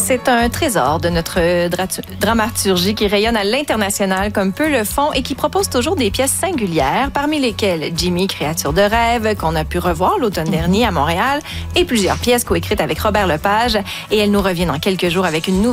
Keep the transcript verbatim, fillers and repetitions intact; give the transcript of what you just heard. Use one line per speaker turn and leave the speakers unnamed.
C'est un trésor de notre dra- dramaturgie qui rayonne à l'international comme peu le font et qui propose toujours des pièces singulières, parmi lesquelles Jimmy, créature de rêve, qu'on a pu revoir l'automne dernier à Montréal, et plusieurs pièces coécrites avec Robert Lepage. Et elle nous revient dans quelques jours avec une nouvelle